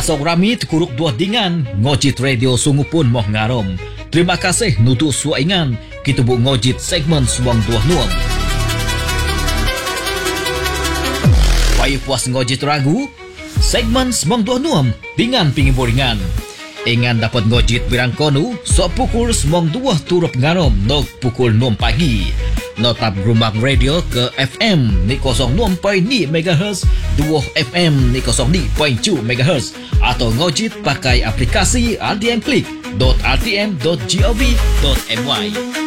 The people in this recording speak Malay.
Pasok rami kuruk dua dingan ngojit radio sungu pun moh ngarom. Terima kasih nutu suaingan kita bu ngojit segmen suang dua nuam. Payu puas ngojit ragu segmen suang dua nuam dengan pingiburingan. Ingan dapat ngojit birang konu so pukul semong 2 turut ngarom nog pukul 6 pagi. Notap Grumbang Radio ke FM ni 06.2 MHz, 2 FM ni 02.2 MHz atau ngojit pakai aplikasi RTM Click.rtm.gov.my.